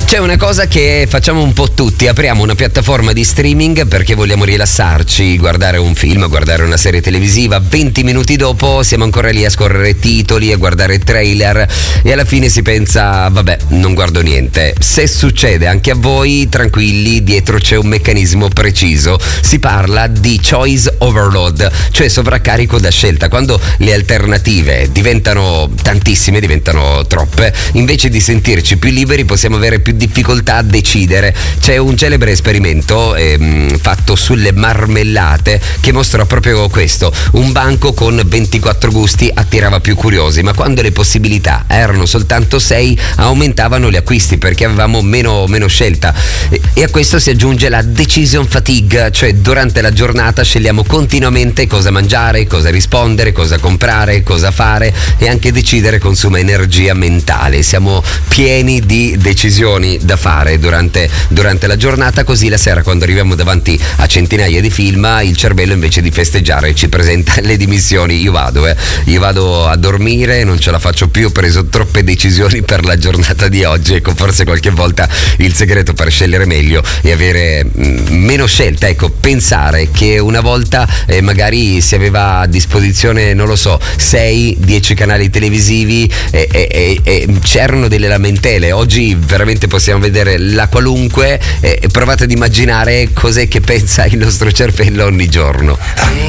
C'è una cosa che facciamo un po' tutti: apriamo una piattaforma di streaming perché vogliamo rilassarci, guardare un film, guardare una serie televisiva. 20 minuti dopo siamo ancora lì a scorrere titoli, a guardare trailer e alla fine si pensa vabbè, non guardo niente. Se succede anche a voi, tranquilli, dietro c'è un meccanismo preciso. Si parla di choice overload, cioè sovraccarico da scelta. Quando le alternative diventano tantissime, diventano troppe, invece di sentirci più liberi possiamo avere più difficoltà a decidere. C'è un celebre esperimento fatto sulle marmellate che mostra proprio questo: un banco con 24 gusti attirava più curiosi, ma quando le possibilità erano soltanto 6 aumentavano gli acquisti perché avevamo meno scelta. E a questo si aggiunge la decision fatigue, cioè durante la giornata scegliamo continuamente cosa mangiare, cosa rispondere, cosa comprare, cosa fare, e anche decidere consuma energia mentale. Siamo pieni di decisioni da fare durante la giornata, così la sera quando arriviamo davanti a centinaia di film il cervello invece di festeggiare ci presenta le dimissioni. Io vado a dormire, non ce la faccio più, ho preso troppe decisioni per la giornata di oggi. Ecco, forse qualche volta il segreto per scegliere meglio è avere meno scelta, ecco, pensare che una volta magari si aveva a disposizione, non lo so, 6-10 canali televisivi e c'erano delle lamentele. Oggi veramente possiamo vedere la qualunque, provate ad immaginare cos'è che pensa il nostro cervello ogni giorno.